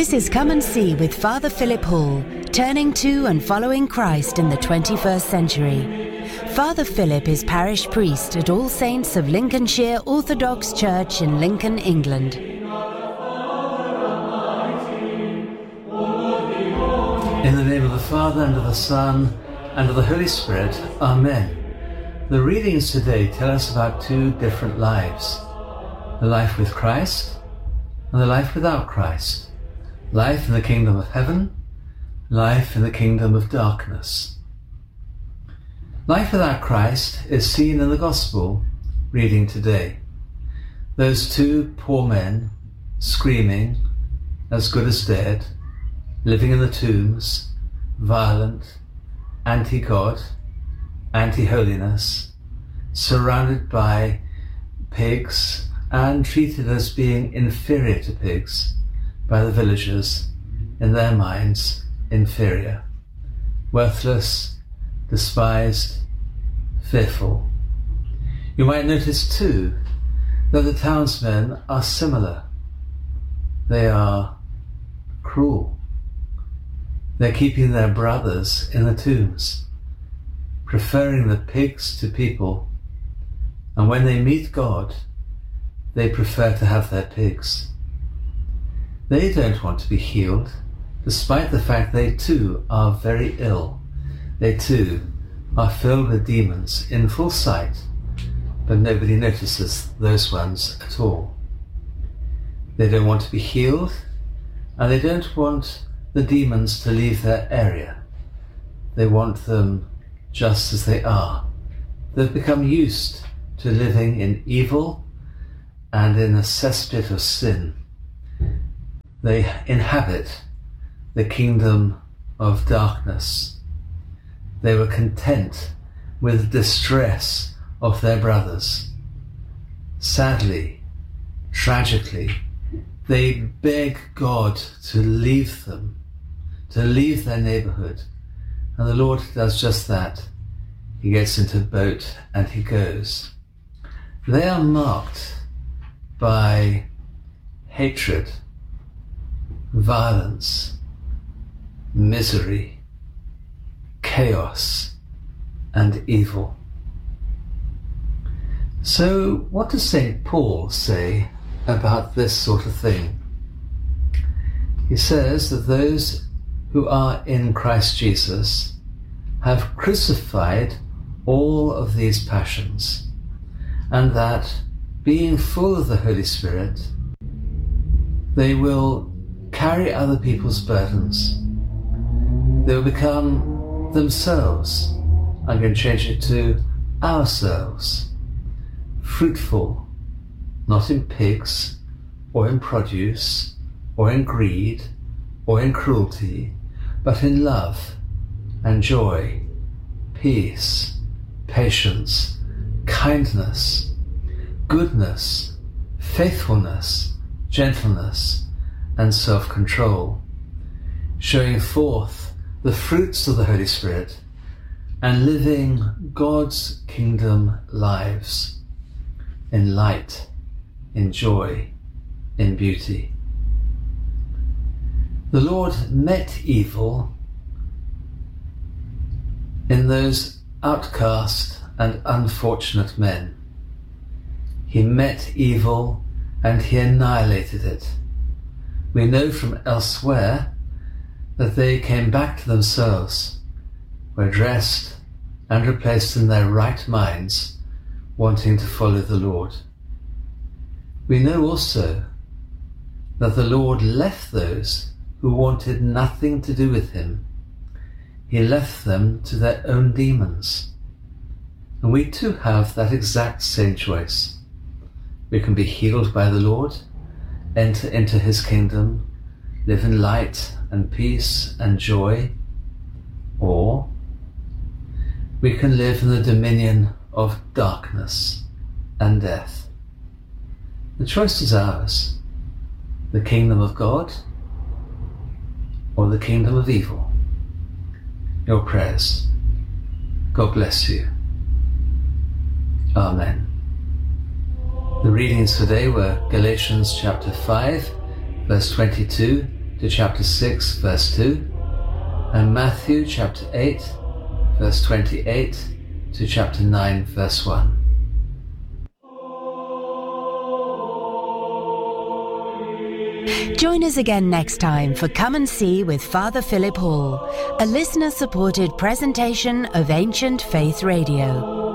This is Come and See with Father Philip Hall, turning to and following Christ in the 21st century. Father Philip is parish priest at All Saints of Lincolnshire Orthodox Church in Lincoln, England. In the name of the Father, and of the Son, and of the Holy Spirit, Amen. The readings today tell us about two different lives. The life with Christ and the life without Christ. Life in the kingdom of heaven, life in the kingdom of darkness. Life without Christ is seen in the Gospel reading today. Those two poor men screaming, as good as dead, living in the tombs, violent, anti-God, anti-holiness, surrounded by pigs and treated as being inferior to pigs by the villagers, in their minds inferior, worthless, despised, fearful. You might notice too that the townsmen are similar. They are cruel. They're keeping their brothers in the tombs, preferring the pigs to people, and when they meet God, they prefer to have their pigs. They don't want to be healed, despite the fact they too are very ill. They too are filled with demons in full sight, but nobody notices those ones at all. They don't want to be healed, and they don't want the demons to leave their area. They want them just as they are. They've become used to living in evil and in a cesspit of sin. They inhabit the kingdom of darkness. They were content with the distress of their brothers. Sadly, tragically, they beg God to leave them, to leave their neighborhood. And the Lord does just that. He gets into a boat and he goes. They are marked by hatred, violence, misery, chaos, and evil. So what does St. Paul say about this sort of thing? He says that those who are in Christ Jesus have crucified all of these passions, and that being full of the Holy Spirit, they will carry other people's burdens. They will become themselves, I'm going to change it to ourselves, fruitful, not in pigs, or in produce, or in greed, or in cruelty, but in love and joy, peace, patience, kindness, goodness, faithfulness, gentleness, and self-control, showing forth the fruits of the Holy Spirit and living God's kingdom lives in light, in joy, in beauty. The Lord met evil in those outcast and unfortunate men. He met evil and he annihilated it. We know from elsewhere that they came back to themselves, were dressed and replaced in their right minds, wanting to follow the Lord. We know also that the Lord left those who wanted nothing to do with him. He left them to their own demons. And we too have that exact same choice. We can be healed by the Lord, enter into his kingdom, live in light and peace and joy, or we can live in the dominion of darkness and death. The choice is ours, the kingdom of God or the kingdom of evil. Your prayers. God bless you. Amen. The readings today were Galatians chapter 5, verse 22 to chapter 6, verse 2, and Matthew chapter 8, verse 28 to chapter 9, verse 1. Join us again next time for Come and See with Father Philip Hall, a listener-supported presentation of Ancient Faith Radio.